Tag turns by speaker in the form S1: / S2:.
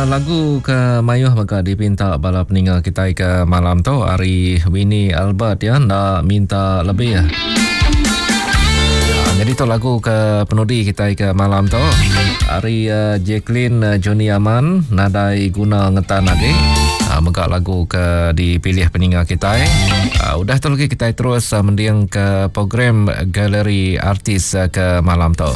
S1: Lagu ke Mayuh maka dipinta bala peninggal kita ke malam tu hari Winnie Albert ya nak minta lebih ya. Jadi tu lagu ke penudi kita ke malam tu hari Jacqueline Johnny Aman nadai guna ngetan lagi. Maka lagu ke dipilih peninggal kita. Udah tu lagi kita terus mendiang ke program galeri artis ke malam tu.